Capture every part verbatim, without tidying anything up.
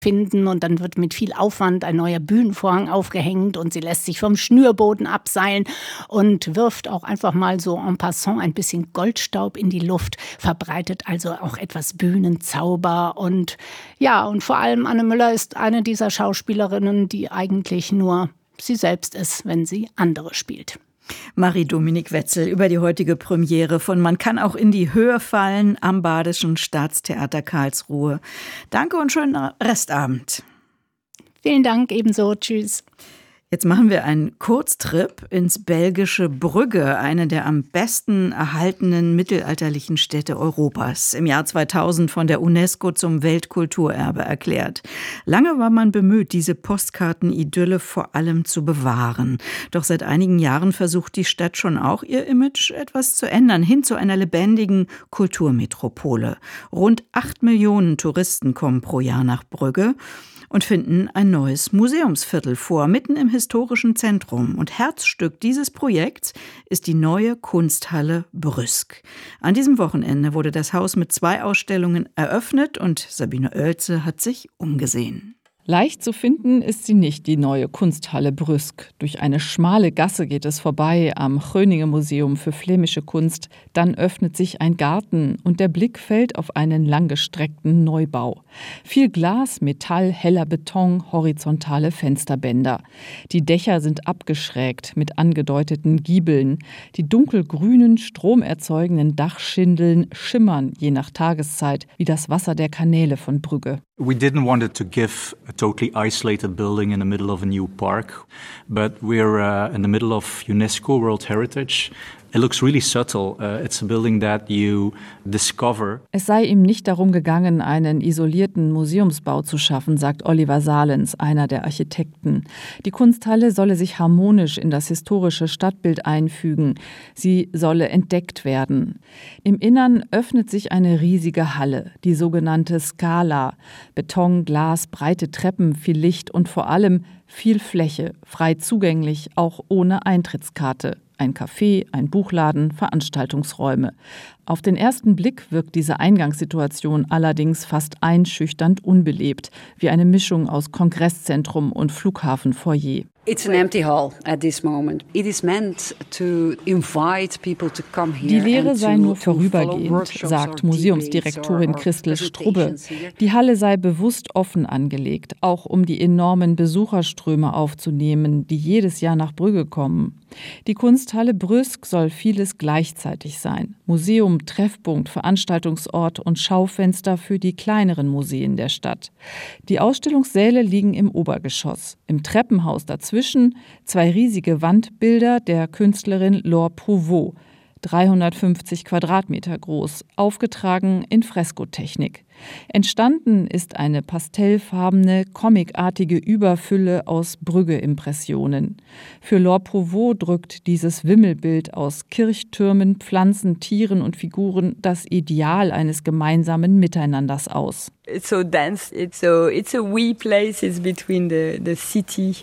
finden und dann wird mit viel Aufwand ein neuer Bühnenvorhang aufgehängt und sie lässt sich vom Schnürboden abseilen und wirft auch einfach mal so en passant ein bisschen Goldstaub in die Luft, verbreitet also auch etwas Bühnenzauber und ja, und vor allem Anne Müller ist eine dieser Schauspielerinnen, die eigentlich nur sie selbst ist, wenn sie andere spielt. Marie-Dominique Wetzel über die heutige Premiere von Man kann auch in die Höhe fallen am Badischen Staatstheater Karlsruhe. Danke und schönen Restabend. Vielen Dank, ebenso. Tschüss. Jetzt machen wir einen Kurztrip ins belgische Brügge, eine der am besten erhaltenen mittelalterlichen Städte Europas, im Jahr zweitausend von der UNESCO zum Weltkulturerbe erklärt. Lange war man bemüht, diese Postkarten-Idylle vor allem zu bewahren. Doch seit einigen Jahren versucht die Stadt schon auch, ihr Image etwas zu ändern, hin zu einer lebendigen Kulturmetropole. Rund acht Millionen Touristen kommen pro Jahr nach Brügge und finden ein neues Museumsviertel vor, mitten im historischen Zentrum. Und Herzstück dieses Projekts ist die neue Kunsthalle Brüsk. An diesem Wochenende wurde das Haus mit zwei Ausstellungen eröffnet und Sabine Oelze hat sich umgesehen. Leicht zu finden ist sie nicht, die neue Kunsthalle Brüsk. Durch eine schmale Gasse geht es vorbei am Gröninge Museum für flämische Kunst. Dann öffnet sich ein Garten und der Blick fällt auf einen langgestreckten Neubau. Viel Glas, Metall, heller Beton, horizontale Fensterbänder. Die Dächer sind abgeschrägt mit angedeuteten Giebeln. Die dunkelgrünen, stromerzeugenden Dachschindeln schimmern je nach Tageszeit wie das Wasser der Kanäle von Brügge. We didn't want it to give a totally isolated building in the middle of a new park, but we're uh, in the middle of UNESCO World Heritage. It looks really subtle. Uh, it's a building that you discover. Es sei ihm nicht darum gegangen, einen isolierten Museumsbau zu schaffen, sagt Oliver Salens, einer der Architekten. Die Kunsthalle solle sich harmonisch in das historische Stadtbild einfügen. Sie solle entdeckt werden. Im Innern öffnet sich eine riesige Halle, die sogenannte Scala. Beton, Glas, breite Treppen, viel Licht und vor allem viel Fläche, frei zugänglich, auch ohne Eintrittskarte. Ein Café, ein Buchladen, Veranstaltungsräume. Auf den ersten Blick wirkt diese Eingangssituation allerdings fast einschüchternd unbelebt, wie eine Mischung aus Kongresszentrum und Flughafenfoyer. It's an empty hall at this moment. It is meant to invite people to come here. Die Lehre sei nur vorübergehend, sagt Museumsdirektorin Christel Strubbe. Die Halle sei bewusst offen angelegt, auch um die enormen Besucherströme aufzunehmen, die jedes Jahr nach Brügge kommen. Die Kunsthalle Brüsk soll vieles gleichzeitig sein. Museum, Treffpunkt, Veranstaltungsort und Schaufenster für die kleineren Museen der Stadt. Die Ausstellungssäle liegen im Obergeschoss. Im Treppenhaus dazwischen zwei riesige Wandbilder der Künstlerin Laure Prouvost, dreihundertfünfzig Quadratmeter groß, aufgetragen in Freskotechnik. Entstanden ist eine pastellfarbene, comicartige Überfülle aus Brügge-Impressionen. Für Laure Prouvost drückt dieses Wimmelbild aus Kirchtürmen, Pflanzen, Tieren und Figuren das Ideal eines gemeinsamen Miteinanders aus. It's so dense, it's so it's a wee place, it's between the the city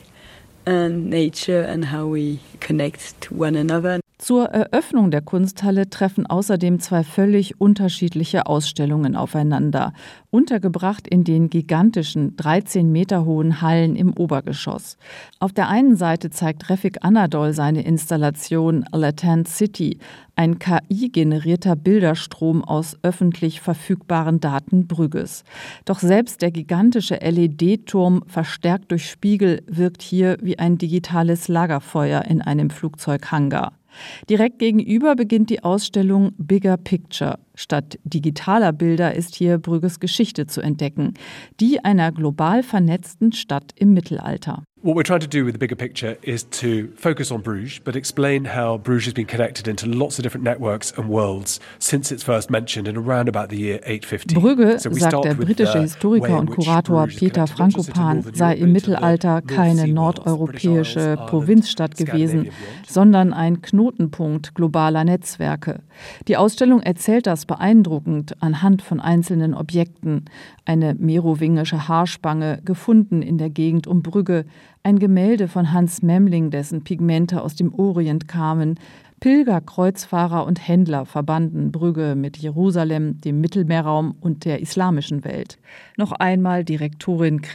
and nature and how we connect to one another. Zur Eröffnung der Kunsthalle treffen außerdem zwei völlig unterschiedliche Ausstellungen aufeinander, untergebracht in den gigantischen, dreizehn Meter hohen Hallen im Obergeschoss. Auf der einen Seite zeigt Refik Anadol seine Installation Latent City, ein K I-generierter Bilderstrom aus öffentlich verfügbaren Daten Brügges. Doch selbst der gigantische L E D-Turm, verstärkt durch Spiegel, wirkt hier wie ein digitales Lagerfeuer in einem Flugzeughangar. Direkt gegenüber beginnt die Ausstellung Bigger Picture. Statt digitaler Bilder ist hier Brügges Geschichte zu entdecken, die einer global vernetzten Stadt im Mittelalter. What we're trying to do with the bigger picture is to focus on Bruges, but explain how Bruges has been connected into lots of different networks and worlds since it's first mentioned in around about the year eight fifty. Brügge, so sagt der britische Historiker und Kurator Peter Frankopan, sei im Mittelalter keine nordeuropäische Provinzstadt gewesen, sondern ein Knotenpunkt globaler Netzwerke. Die Ausstellung erzählt das beeindruckend anhand von einzelnen Objekten. Eine merowingische Haarspange, gefunden in der Gegend um Brügge, ein Gemälde von Hans Memling, dessen Pigmente aus dem Orient kamen. Pilger, Kreuzfahrer und Händler verbanden Brügge mit Jerusalem, dem Mittelmeerraum und der islamischen Welt. Noch einmal Direktorin